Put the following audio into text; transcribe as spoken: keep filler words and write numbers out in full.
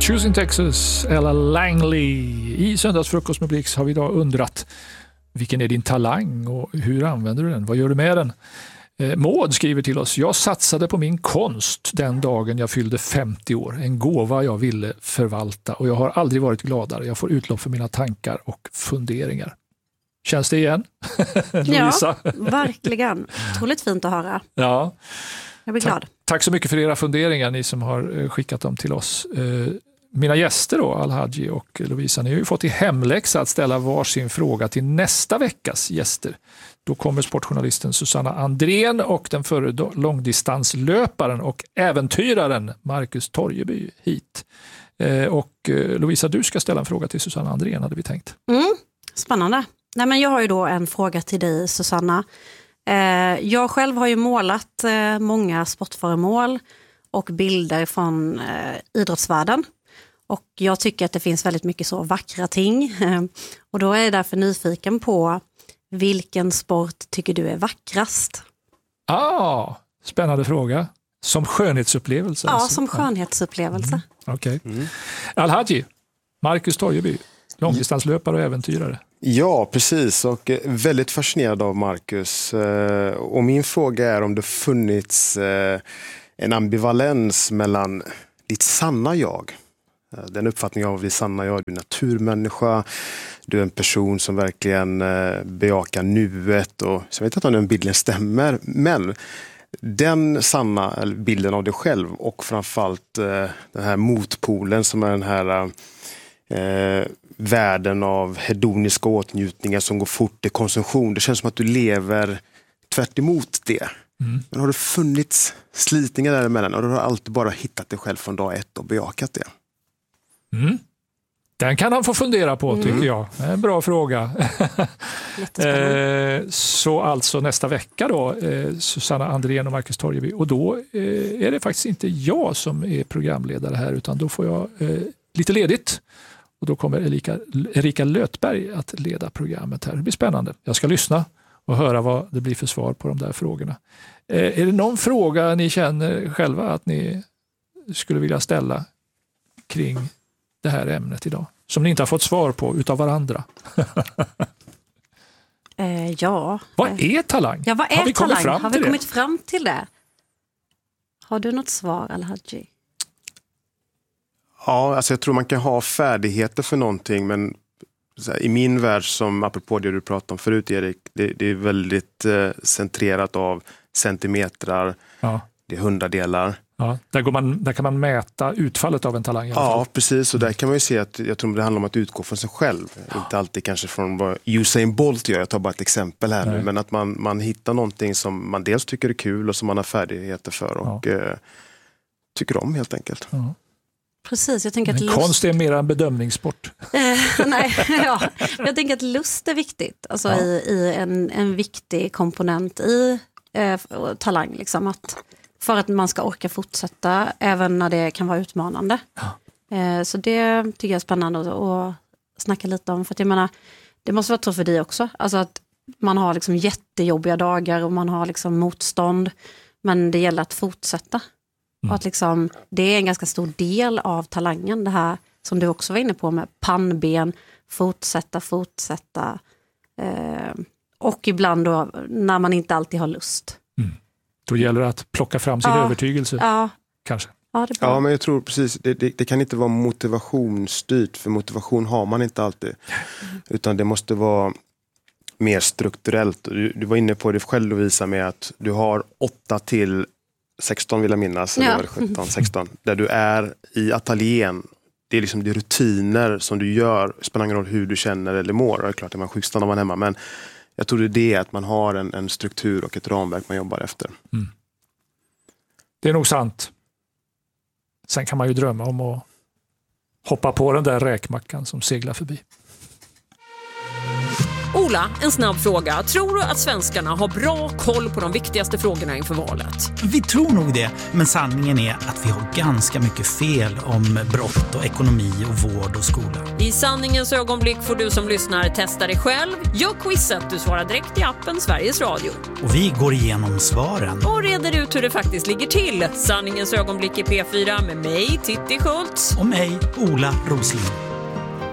Choosing Texas, Ella Langley. I Söndagsfrukost med Blix har vi idag undrat vilken är din talang och hur använder du den? Vad gör du med den? Eh, Maud skriver till oss: jag satsade på min konst den dagen jag fyllde femtio år. En gåva jag ville förvalta och jag har aldrig varit gladare. Jag får utlopp för mina tankar och funderingar. Känns det igen? Ja, verkligen. Otroligt fint att höra. Ja. Jag blir glad. Tack, tack så mycket för era funderingar, ni som har skickat dem till oss. Eh, mina gäster då, Al-Haji och Lovisa, ni har ju fått i hemläxa att ställa varsin fråga till nästa veckas gäster. Då kommer sportjournalisten Susanna Andrén och den före långdistanslöparen och äventyraren Marcus Torjeby hit. Eh, och eh, Lovisa, du ska ställa en fråga till Susanna Andrén, hade vi tänkt. Mm, spännande. Nej, men jag har ju då en fråga till dig, Susanna. Eh, jag själv har ju målat eh, många sportföremål och bilder från eh, idrottsvärlden. Och jag tycker att det finns väldigt mycket så vackra ting. Och då är jag därför nyfiken på vilken sport tycker du är vackrast? Ah, spännande fråga. Som skönhetsupplevelse? Ja, alltså. som skönhetsupplevelse. Mm, Okej. Okay. Mm. Al-Haji, Marcus Torjeby, långdistanslöpare och äventyrare. Ja, precis. Och väldigt fascinerad av Marcus. Och min fråga är om det funnits en ambivalens mellan ditt sanna jag. Den uppfattningen av ditt sanna jag. Du är naturmänniska. Du är en person som verkligen bejakar nuet. Och, så jag vet inte om den bilden stämmer. Men den sanna bilden av dig själv och framförallt den här motpolen som är den här eh, världen av hedoniska åtnjutningar som går fort till konsumtion. Det känns som att du lever tvärt emot det. Mm. Men har det funnits slitningar däremellan och du har alltid bara hittat dig själv från dag ett och bejakat det? Mm. Den kan han få fundera på, tycker mm. jag. En bra fråga. eh, så alltså nästa vecka då, eh, Susanna Andrén och Marcus Torjeby. Och då eh, är det faktiskt inte jag som är programledare här, utan då får jag eh, lite ledigt. Och då kommer Erika, Erika Lötberg att leda programmet här. Det blir spännande. Jag ska lyssna och höra vad det blir för svar på de där frågorna. Eh, är det någon fråga ni känner själva att ni skulle vilja ställa kring det här ämnet idag, som ni inte har fått svar på utav varandra? eh, ja. Vad är talang? Ja, vad är har vi talang? kommit fram har till vi det? kommit fram till det? Har du något svar, Al-Haji? Ja, alltså jag tror man kan ha färdigheter för någonting, men så här, i min värld, som apropå det du pratade om förut, Erik, det, det är väldigt eh, centrerat av centimetrar, ja. Det är hundradelar. Ja, där, går man, där kan man mäta utfallet av en talang i alla fall. Ja, precis. Och där kan man ju se att jag tror det handlar om att utgå från sig själv. Ja. Inte alltid kanske från vad Usain Bolt gör. Jag tar bara ett exempel här nu. Men att man, man hittar någonting som man dels tycker är kul och som man har färdigheter för och ja. eh, tycker om helt enkelt. Ja. Precis, jag tänker att men lust... konst är mer en bedömningssport. Nej, ja. Jag tänker att lust är viktigt. Alltså ja. i, i en, en viktig komponent i eh, talang. Liksom, att, för att man ska orka fortsätta även när det kan vara utmanande. Ja. Eh, så det tycker jag är spännande att, att snacka lite om. För att jag menar, det måste vara tufft för dig också. Alltså att man har liksom jättejobbiga dagar och man har liksom motstånd. Men det gäller att fortsätta. Mm. Och att liksom, det är en ganska stor del av talangen, det här som du också var inne på med pannben, fortsätta, fortsätta eh, och ibland då när man inte alltid har lust. Mm. Då gäller det att plocka fram sin ja. övertygelse, ja. kanske. Ja, det är bra. Ja, men jag tror precis, det, det, det kan inte vara motivationsstyrt, för motivation har man inte alltid. Mm. Utan det måste vara mer strukturellt. Du, du var inne på det själv, Lovisa, med att du har åtta till sexton vill jag minnas, eller ja. sjutton, sexton, där du är i ateljén. Det är liksom de rutiner som du gör, spelar ingen roll hur du känner eller mår. Det är klart att man sjukstannar man hemma, men jag tror det är det, att man har en, en struktur och ett ramverk man jobbar efter. Mm. Det är nog sant. Sen kan man ju drömma om att hoppa på den där räkmackan som seglar förbi. Ola, en snabb fråga. Tror du att svenskarna har bra koll på de viktigaste frågorna inför valet? Vi tror nog det, men sanningen är att vi har ganska mycket fel om brott och ekonomi och vård och skola. I sanningens ögonblick får du som lyssnar testa dig själv. Gör quizet, du svarar direkt i appen Sveriges Radio. Och vi går igenom svaren. Och reder ut hur det faktiskt ligger till. Sanningens ögonblick i P fyra med mig, Titti Schultz. Och mig, Ola Rosling.